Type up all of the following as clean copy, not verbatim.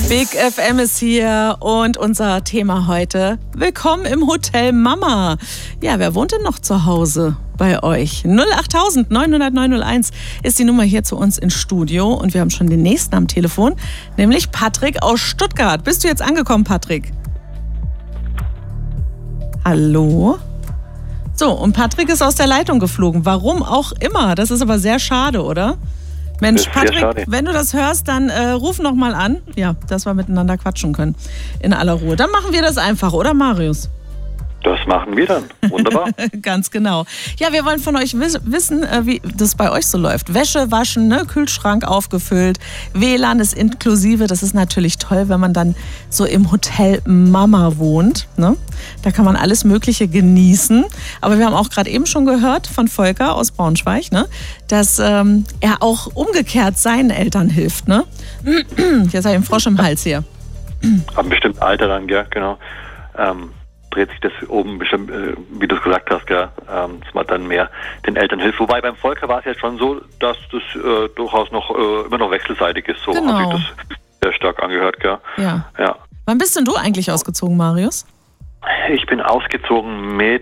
Big FM ist hier und unser Thema heute: Willkommen im Hotel Mama. Ja, wer wohnt denn noch zu Hause bei euch? 08000 900 901 ist die Nummer hier zu uns ins Studio und wir haben schon den nächsten am Telefon, nämlich Patrick aus Stuttgart. Bist du jetzt angekommen, Patrick? Hallo? So, und Patrick ist aus der Leitung geflogen. Warum auch immer. Das ist aber sehr schade, oder? Mensch, Patrick, wenn du das hörst, dann ruf noch mal an. Ja, dass wir miteinander quatschen können. In aller Ruhe. Dann machen wir das einfach, oder Marius? Das machen wir dann. Wunderbar. Ganz genau. Ja, wir wollen von euch wissen, wie das bei euch so läuft. Wäsche waschen, ne? Kühlschrank aufgefüllt, WLAN ist inklusive. Das ist natürlich toll, wenn man dann so im Hotel Mama wohnt. Ne? Da kann man alles Mögliche genießen. Aber wir haben auch gerade eben schon gehört von Volker aus Braunschweig, ne? Dass er auch umgekehrt seinen Eltern hilft. Ne? Jetzt habe ich einen Frosch im Hals hier. Am bestimmten Alter dann, ja, genau. Dreht sich das oben bestimmt, wie du es gesagt hast, gell, dass man dann mehr den Eltern hilft. Wobei beim Volker war es jetzt schon so, dass das durchaus noch immer noch wechselseitig ist. So genau. Habe ich das sehr stark angehört. Gell. Ja. Wann bist denn du eigentlich ausgezogen, Marius? Ich bin ausgezogen mit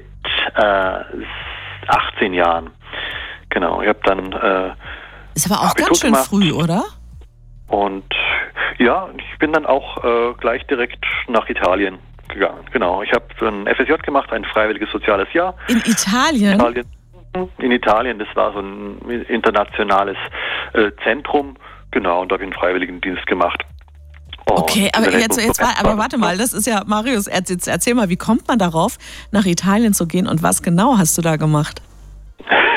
18 Jahren. Genau, ich habe dann ist aber auch Abitur ganz schön gemacht. früh, oder? Und ja, ich bin dann auch gleich direkt nach Italien gegangen. Genau, ich habe ein FSJ gemacht, ein freiwilliges soziales Jahr. In Italien? In Italien, das war so ein internationales Zentrum. Genau, und da habe ich einen Freiwilligendienst gemacht. Und okay, aber warte mal, das ist ja, Marius, erzähl mal, wie kommt man darauf, nach Italien zu gehen und was genau hast du da gemacht?